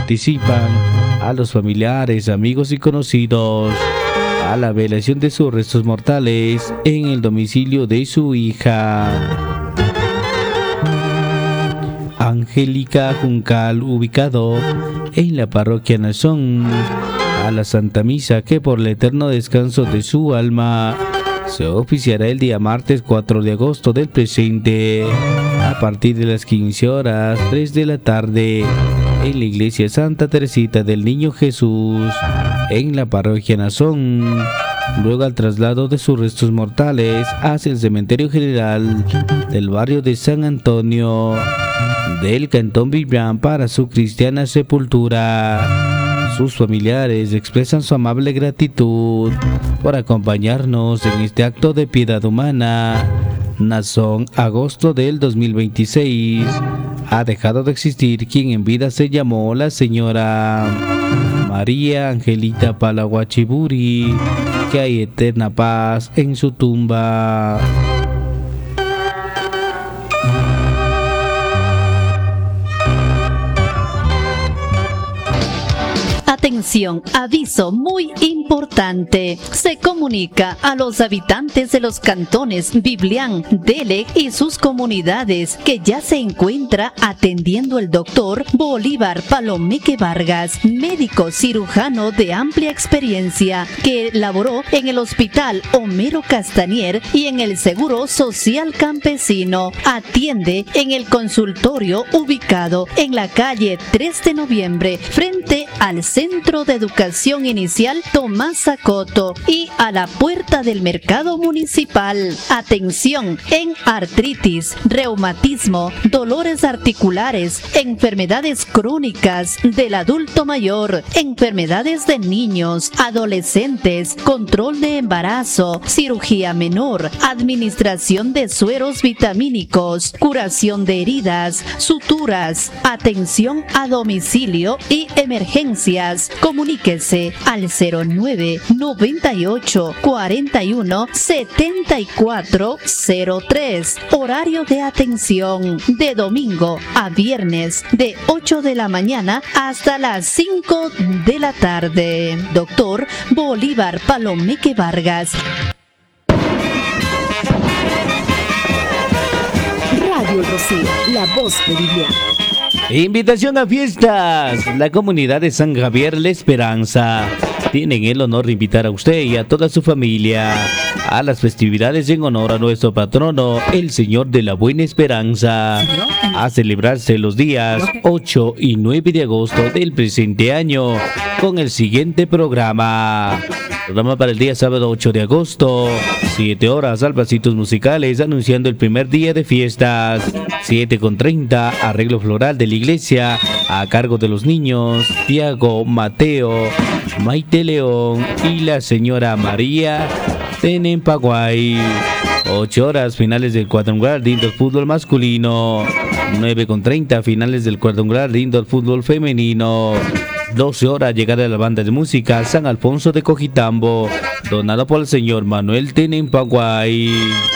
participan a los familiares, amigos y conocidos a la velación de sus restos mortales en el domicilio de su hija Angélica Juncal, ubicado en la parroquia Nazón, a la Santa Misa que por el eterno descanso de su alma se oficiará el día martes 4 de agosto del presente a partir de las 15 horas 3 de la tarde en la iglesia Santa Teresita del Niño Jesús en la parroquia Nazón. Luego al traslado de sus restos mortales hacia el cementerio general del barrio de San Antonio del Cantón Vibrán para su cristiana sepultura. Sus familiares expresan su amable gratitud por acompañarnos en este acto de piedad humana. Nazón, agosto del 2026. Ha dejado de existir quien en vida se llamó la señora María Angelita Palaguachiburi. Que hay eterna paz en su tumba. Atención, aviso muy importante. Se comunica a los habitantes de los cantones Biblián, Dele y sus comunidades que ya se encuentra atendiendo el doctor Bolívar Palomeque Vargas, médico cirujano de amplia experiencia que laboró en el Hospital Homero Castañer y en el Seguro Social Campesino. Atiende en el consultorio ubicado en la calle 3 de noviembre frente al Centro de Educación Inicial Tomás Zacoto y a la puerta del Mercado Municipal. Atención en artritis, reumatismo, dolores articulares, enfermedades crónicas del adulto mayor, enfermedades de niños, adolescentes, control de embarazo, cirugía menor, administración de sueros vitamínicos, curación de heridas, suturas, atención a domicilio y emergencias. Comuníquese al 09 98 41 74 03. Horario de atención de domingo a viernes de 8 de la mañana hasta las 5 de la tarde. Doctor Bolívar Palomeque Vargas. Radio El Rocío, la voz de Vivian. Invitación a fiestas. La comunidad de San Javier La Esperanza tienen el honor de invitar a usted y a toda su familia a las festividades en honor a nuestro patrono, el Señor de la Buena Esperanza, a celebrarse los días 8 y 9 de agosto del presente año con el siguiente programa. Programa para el día sábado 8 de agosto, 7 horas, albacitos musicales anunciando el primer día de fiestas. 7:30, arreglo floral de la iglesia a cargo de los niños Tiago, Mateo, Maite León y la señora María Tenempaguay. 8 horas, finales del cuadrangular de indoor fútbol masculino. 9:30, finales del cuadrangular de indoor fútbol femenino. 12 horas, llegada de la banda de música San Alfonso de Cojitambo, donado por el señor Manuel Tenempaguay.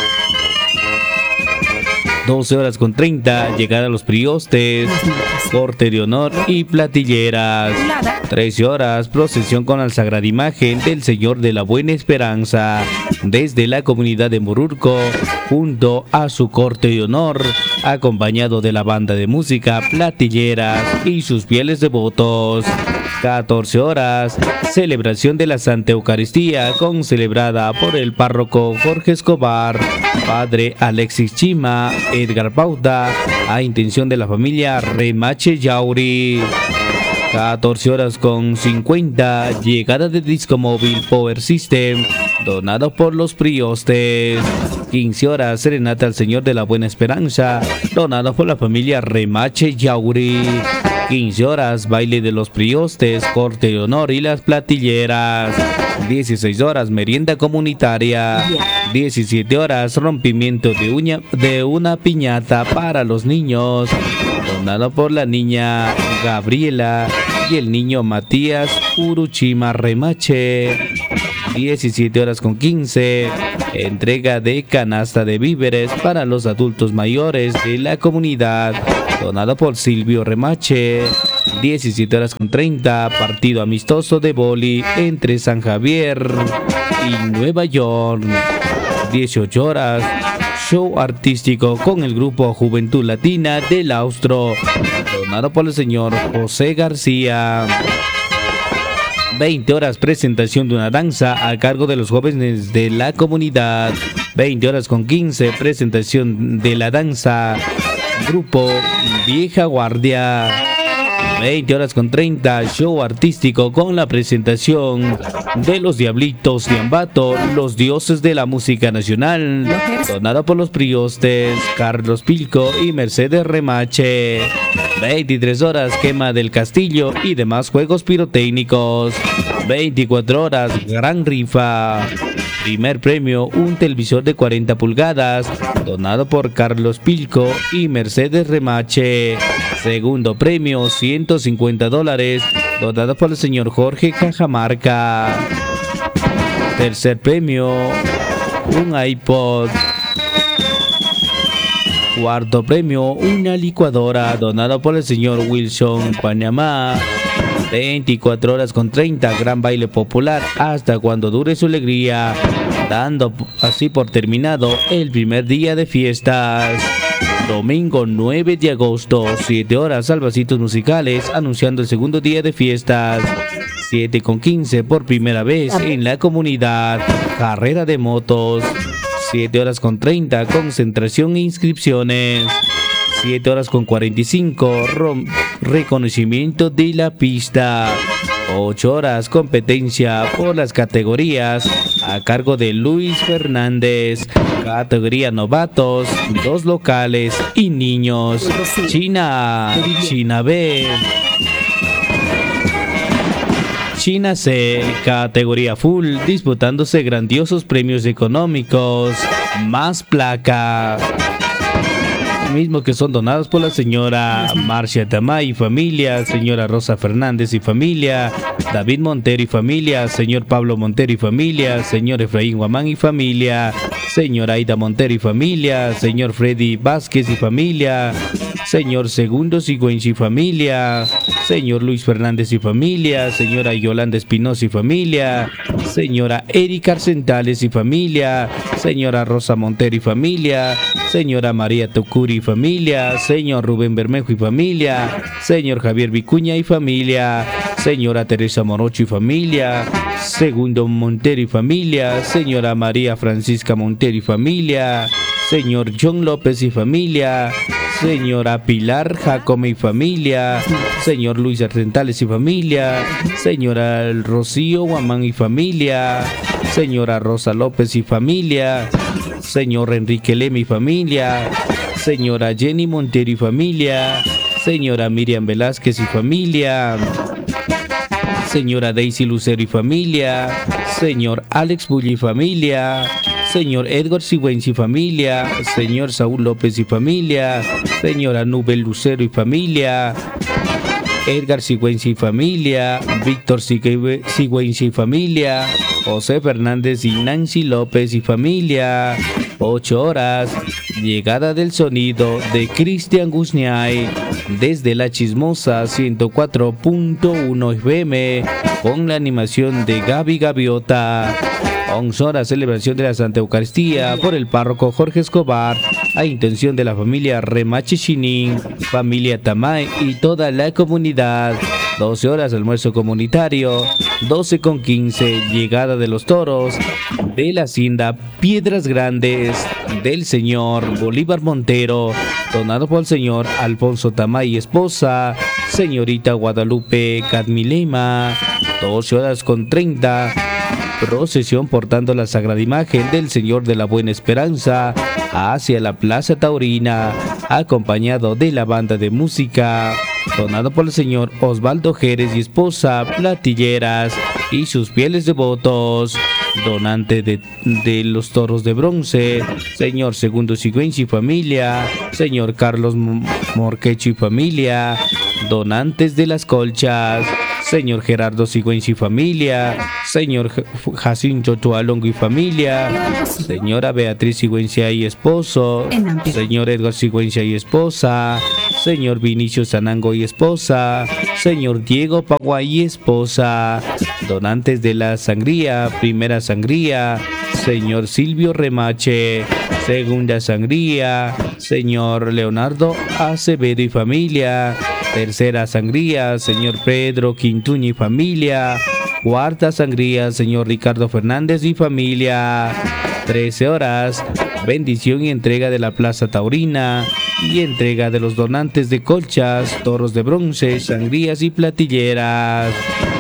12:30, llegada a los priostes, corte de honor y platilleras. 13 horas, procesión con la Sagrada Imagen del Señor de la Buena Esperanza desde la comunidad de Morurco junto a su corte de honor, acompañado de la banda de música, platilleras y sus fieles devotos. 14 horas, celebración de la Santa Eucaristía celebrada por el párroco Jorge Escobar, padre Alexis Chima, Edgar Pauta, a intención de la familia Remache Yauri. 14:50, llegada de disco móvil Power System, donado por los priostes. 15 horas, serenata al Señor de la Buena Esperanza, donado por la familia Remache Yauri. 15 horas, baile de los priostes, corte de honor y las platilleras. 16 horas, merienda comunitaria. 17 horas, rompimiento de una piñata para los niños, donado por la niña Gabriela y el niño Matías Uruchima Remache. 17:15, entrega de canasta de víveres para los adultos mayores de la comunidad, donado por Silvio Remache. 17:30, partido amistoso de vóley entre San Javier y Nueva York. 18 horas, show artístico con el grupo Juventud Latina del Austro, donado por el señor José García. 20 horas, presentación de una danza a cargo de los jóvenes de la comunidad. 20:15, presentación de la danza grupo Vieja Guardia. 20:30, show artístico con la presentación de los Diablitos de Ambato, los dioses de la música nacional, donado por los priostes Carlos Pilco y Mercedes Remache. 23 horas, quema del castillo y demás juegos pirotécnicos. 24 horas, gran rifa. Primer premio, un televisor de 40 pulgadas, donado por Carlos Pilco y Mercedes Remache. Segundo premio, $150, donado por el señor Jorge Cajamarca. Tercer premio, un iPod. Cuarto premio, una licuadora, donado por el señor Wilson Panamá. 24:30, gran baile popular hasta cuando dure su alegría, dando así por terminado el primer día de fiestas. Domingo 9 de agosto, 7 horas, salvacitos musicales anunciando el segundo día de fiestas. 7:15, por primera vez en la comunidad, carrera de motos. 7:30, concentración e inscripciones. 7:45, reconocimiento de la pista. 8 horas, competencia por las categorías a cargo de Luis Fernández. Categoría novatos, 2 locales y niños. China B. China C, categoría full, disputándose grandiosos premios económicos, más placa, mismos que son donados por la señora Marcia Tamay y familia, señora Rosa Fernández y familia, David Montero y familia, señor Pablo Montero y familia, señor Efraín Guamán y familia, señora Aida Montero y familia, señor Freddy Vázquez y familia, señor Segundo Sigüenza y familia, señor Luis Fernández y familia, señora Yolanda Espinosa y familia, señora Erika Arcentales y familia, señora Rosa Montero y familia, señora María Tocuri y familia, señor Rubén Bermejo y familia, señor Javier Vicuña y familia, señora Teresa Morocho y familia, Segundo Montero y familia, señora María Francisca Montero y familia, señor John López y familia, señora Pilar Jacome y familia, señor Luis Arcentales y familia, señora Rocío Guamán y familia, señora Rosa López y familia, señor Enrique Lema y familia, señora Jenny Montero y familia, señora Miriam Velázquez y familia, señora Daisy Lucero y familia, señor Alex Bulli y familia, señor Edgar Sigüenza y familia, señor Saúl López y familia, señora Nubel Lucero y familia, Edgar Sigüenza y familia, Víctor Sigüenza y familia, José Fernández y Nancy López y familia. 8 horas, llegada del sonido de Cristian Guzniay desde La Chismosa 104.1 FM con la animación de Gaby Gaviota. 11 horas, celebración de la Santa Eucaristía por el párroco Jorge Escobar a intención de la familia Remache Chinin, familia Tamay y toda la comunidad. 12 horas, almuerzo comunitario. 12:15, llegada de los toros de la hacienda Piedras Grandes del señor Bolívar Montero, donado por el señor Alfonso Tamay y esposa, señorita Guadalupe Cadmilema. 12:30, procesión portando la sagrada imagen del Señor de la Buena Esperanza hacia la Plaza Taurina, acompañado de la banda de música, donado por el señor Osvaldo Jerez y esposa, platilleras y sus fieles devotos. Donante de los toros de bronce, señor Segundo Sigüenza y familia, señor Carlos Morquecho y familia. Donantes de las colchas, señor Gerardo Sigüenza y familia, señor Jacinto Tualongo y familia, señora Beatriz Sigüenza y esposo, señor Edgar Sigüenza y esposa, señor Vinicio Sanango y esposa, señor Diego Pagua y esposa. Donantes de la sangría, primera sangría, señor Silvio Remache. Segunda sangría, señor Leonardo Acevedo y familia. Tercera sangría, señor Pedro Quintuño y familia. Cuarta sangría, señor Ricardo Fernández y familia. 13 horas, bendición y entrega de la Plaza Taurina y entrega de los donantes de colchas, toros de bronce, sangrías y platilleras.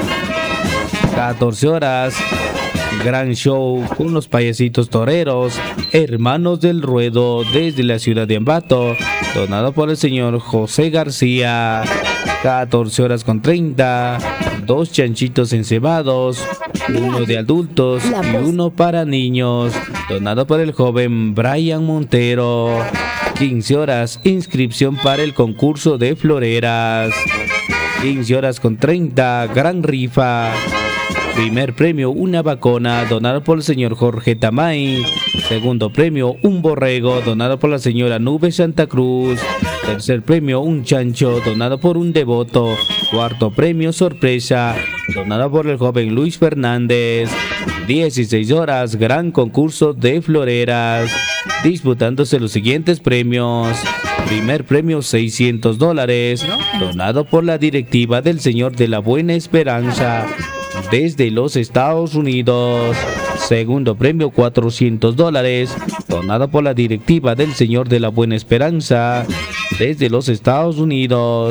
14 horas, gran show con los payasitos toreros, hermanos del ruedo desde la ciudad de Ambato, donado por el señor José García. 14 horas con 30, 2 chanchitos encebados, uno de adultos y uno para niños, donado por el joven Brian Montero. 15 horas, inscripción para el concurso de floreras. 15 horas con 30, gran rifa. Primer premio, una vacona, donado por el señor Jorge Tamay. Segundo premio, un borrego, donado por la señora Nube Santa Cruz. Tercer premio, un chancho, donado por un devoto. Cuarto premio, sorpresa, donado por el joven Luis Fernández. 16 horas, gran concurso de floreras, disputándose los siguientes premios. Primer premio, $600, donado por la directiva del Señor de la Buena Esperanza desde los Estados Unidos. Segundo premio, $400, donado por la directiva del Señor de la Buena Esperanza desde los Estados Unidos.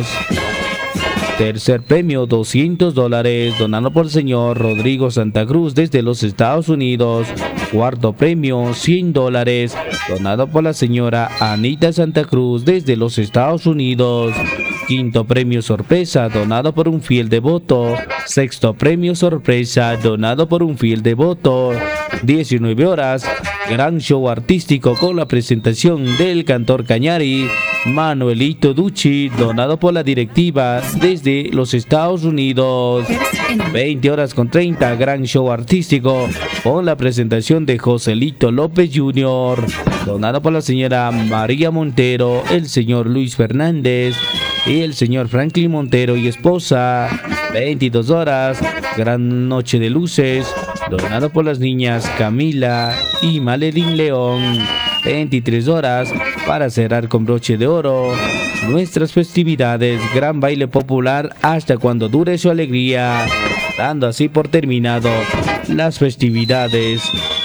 Tercer premio, $200, donado por el señor Rodrigo Santa Cruz desde los Estados Unidos. Cuarto premio, $100, donado por la señora Anita Santa Cruz desde los Estados Unidos. Quinto premio, sorpresa, donado por un fiel devoto. Sexto premio, sorpresa, donado por un fiel devoto. 19 horas, gran show artístico con la presentación del cantor Cañari, Manuelito Ducci, donado por la directiva desde los Estados Unidos. 20 horas con 30, gran show artístico con la presentación de Joselito López Jr., donado por la señora María Montero, el señor Luis Fernández y el señor Franklin Montero y esposa. 22 horas, gran noche de luces, donado por las niñas Camila y Madeline León. 23 horas, para cerrar con broche de oro nuestras festividades, gran baile popular hasta cuando dure su alegría, dando así por terminado las festividades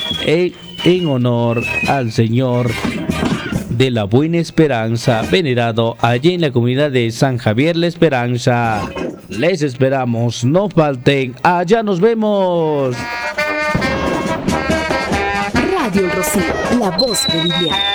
en honor al Señor de la Buena Esperanza, venerado allí en la comunidad de San Javier La Esperanza. Les esperamos, no falten, allá nos vemos. Radio El Rocío, la voz de Vivian.